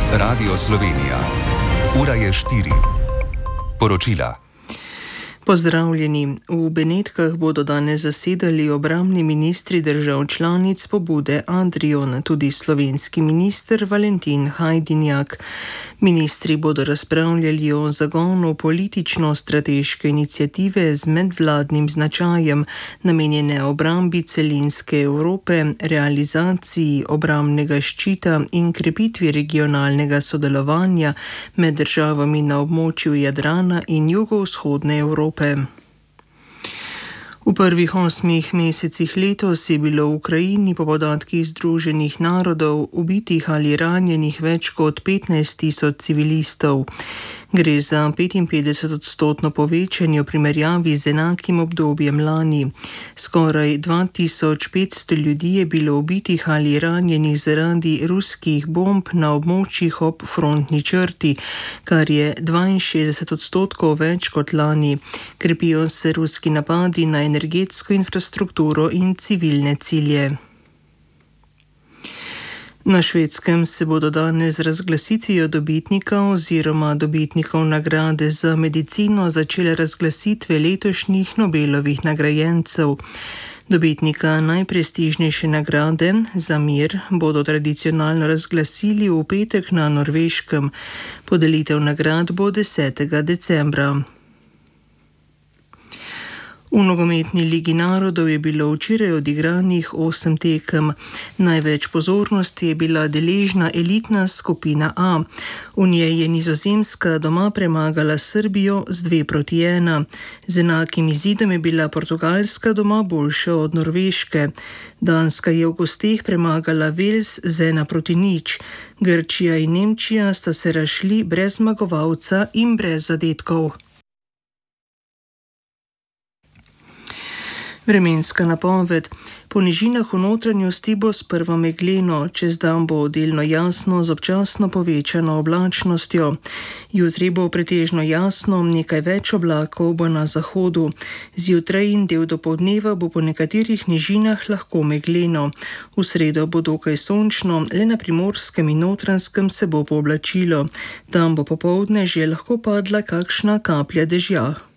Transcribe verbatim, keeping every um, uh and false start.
Radio Slovenija. Ura je štiri. Poročila. Pozdravljeni. V Benetkah bodo danes zasedali obrambni ministri držav članic pobude Adrion, tudi slovenski minister Valentin Hajdinjak. Ministri bodo razpravljali o zagonu politično-strateške iniciative z medvladnim značajem, namenjene obrambi celinske Evrope, realizaciji obrambnega ščita in krepitvi regionalnega sodelovanja med državami na območju Jadrana in jugovzhodne Evrope. V prvih osmih mesecih letos je bilo v Ukrajini po podatkih Združenih narodov ubitih ali ranjenih več kot petnajst tisoč civilistov. Gre za petinpetdeset odstotno povečanje v primerjavi z enakim obdobjem lani. Skoraj dva tisoč petsto ljudi je bilo ubitih ali ranjenih zaradi ruskih bomb na območjih ob frontni črti, kar je dvainšestdeset odstotkov več kot lani. Krepijo se ruski napadi na energetsko infrastrukturo in civilne cilje. Na Švedskem se bodo danes z razglasitvijo dobitnika oziroma dobitnikov nagrade za medicino začele razglasitve letošnjih Nobelovih nagrajencev. Dobitnika najprestižnejše nagrade za mir bodo tradicionalno razglasili v petek na Norveškem. Podelitev nagrad bo desetega decembra. V nogometni ligi narodov je bilo včeraj odigranih osem tekem. Največ pozornosti je bila deležna elitna skupina A. V njej je Nizozemska doma premagala Srbijo z dve proti ena. Z enakim izidom je bila Portugalska doma boljša od Norveške. Danska je v gosteh premagala Wales z ena proti nič. Grčija in Nemčija sta se razšli brez zmagovalca in brez zadetkov. Vremenska napoved. Po nižinah v notranjosti bo sprva megleno, čez dan bo delno jasno z občasno povečano oblačnostjo. Jutri bo pretežno jasno, nekaj več oblakov bo na zahodu. Zjutraj in del dopoldneva bo po nekaterih nižinah lahko megleno. V sredo bo dokaj sončno, le na Primorskem in Notranjskem se bo pooblačilo. Tam bo popoldne že lahko padla kakšna kaplja dežja.